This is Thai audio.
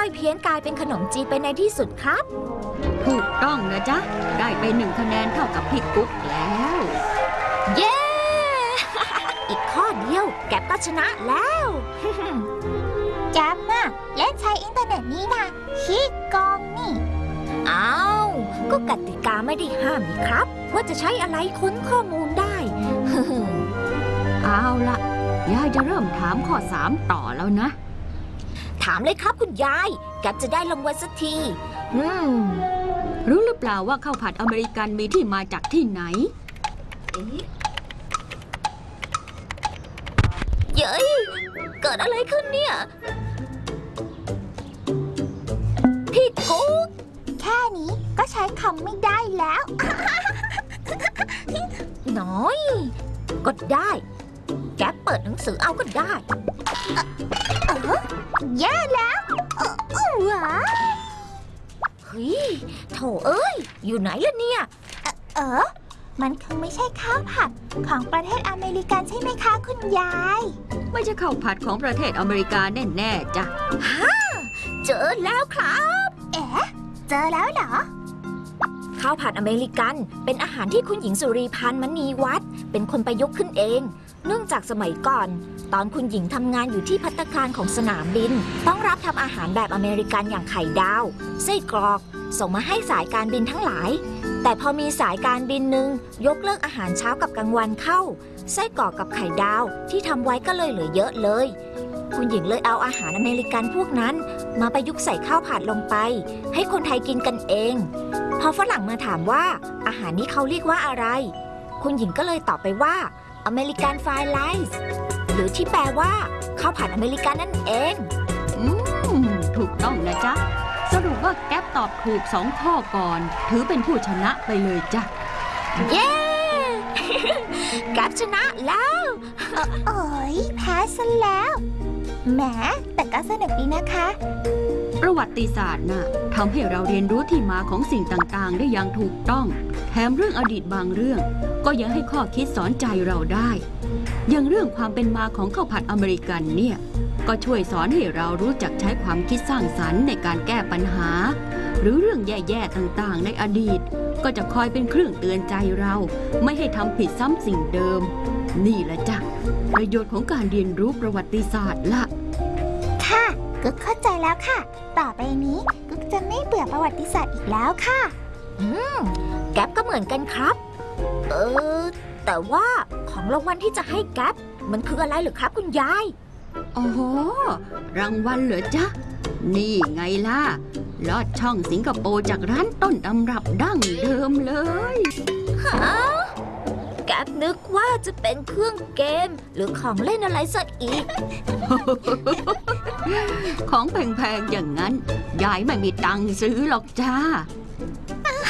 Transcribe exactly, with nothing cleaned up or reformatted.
อยๆเพี้ยนกลายเป็นขนมจีนไปในที่สุดครับถูกต้องนะจ๊ะได้ไปหนึ่งคะแนนเท่ากับพี่กุ๊กแล้วเย้ อีกข้อเดียวแก๊ปก็ชนะแล้วแก๊ปน่ะเล่นใช้อินเทอร์เน็ตนี่นะขี้โกงนี่อ้าวก็กติกาไม่ได้ห้ามนี่ครับว่าจะใช้อะไรค้นข้อมูลได้เอาละยายจะเริ่มถามข้อสามต่อแล้วนะถามเลยครับคุณยายแก๊ปจะได้รางวัลสักทีอืมรู้หรือเปล่าว่าข้าวผัดอเมริกันมีที่มาจากที่ไหนเย้ยเกิดอะไรขึ้นเนี่ยพี่กุ๊กแค่นี้ก็ใช้คำไม่ได้แล้วน้อยก็ได้แก๊ปเปิดหนังสือเอาก็ได้เออแย่แล้วเออเออวะเฮ้ยโถเอ้ยอยู่ไหนล่ะเนี่ยเออมันคงไม่ใช่ข้าวผัดของประเทศอเมริกันใช่ไหมคะคุณยายไม่ใช่ข้าวผัดของประเทศอเมริกาแน่ๆจ้ะฮ่าเจอแล้วครับเอ๊ะเจอแล้วเหรอข้าวผัดอเมริกันเป็นอาหารที่คุณหญิงสุรีพันธ์มณีวัฒน์เป็นคนประยุกต์ขึ้นเองเนื่องจากสมัยก่อนตอนคุณหญิงทำงานอยู่ที่ภัตตาคารของสนามบินต้องรับทำอาหารแบบอเมริกันอย่างไข่ดาวไส้กรอกส่งมาให้สายการบินทั้งหลายแต่พอมีสายการบินหนึ่งยกเลิกอาหารเช้ากับกลางวันเข้าไส้กรอกกับไข่ดาวที่ทำไว้ก็เลยเหลือเยอะเลยคุณหญิงเลยเอาอาหารอเมริกันพวกนั้นมาประยุกต์ใส่ข้าวผัดลงไปให้คนไทยกินกันเองพอฝรั่งมาถามว่าอาหารนี้เขาเรียกว่าอะไรคุณหญิงก็เลยตอบไปว่าอเมริกันฟรายไรซ์หรือที่แปลว่าข้าวผัดอเมริกันนั่นเองอืมถูกต้องนะจ๊ะสรุปว่าแก๊ปตอบถูกสองข้อก่อนถือเป็นผู้ชนะไปเลยจ้ะเย้ แก๊ปชนะแล้วโอ้ยแพ้ซะแล้วแหมแต่ก็สนุกดีนะคะประวัติศาสตร์น่ะทำให้เราเรียนรู้ที่มาของสิ่งต่างๆได้อย่างถูกต้องแถมเรื่องอดีตบางเรื่องก็ยังให้ข้อคิดสอนใจเราได้อย่างเรื่องความเป็นมาของข้าวผัดอเมริกันเนี่ยก็ช่วยสอนให้เรารู้จักใช้ความคิดสร้างสรรค์ในการแก้ปัญหาหรือเรื่องแย่ๆต่างๆในอดีตก็จะคอยเป็นเครื่องเตือนใจเราไม่ให้ทำผิดซ้ำสิ่งเดิมนี่แหละจ้ะประโยชน์ของการเรียนรู้ประวัติศาสตร์ละค่ะกุ๊กเข้าใจแล้วค่ะต่อไปนี้กุ๊กจะไม่เบื่อประวัติศาสตร์อีกแล้วค่ะอืมแก๊ปก็เหมือนกันครับเออแต่ว่าของรางวัลที่จะให้แก๊ปมันคืออะไรเหรอครับคุณยายโอ้โหรางวัลเหรอจ๊ะนี่ไงล่ะลอดช่องสิงคโปร์จากร้านต้นตำรับดั้งเดิมเลยฮะแก๊ปนึกว่าจะเป็นเครื่องเกมหรือของเล่นอะไรสักอีกของแพงๆอย่างนั้นยายไม่มีตังค์ซื้อหรอกจ้า